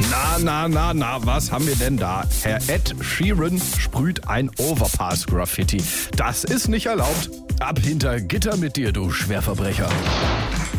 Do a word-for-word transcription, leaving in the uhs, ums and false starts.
Na, na, na, na, was haben wir denn da? Herr Ed Sheeran sprüht ein Overpass-Graffiti. Das ist nicht erlaubt. Ab hinter Gitter mit dir, du Schwerverbrecher.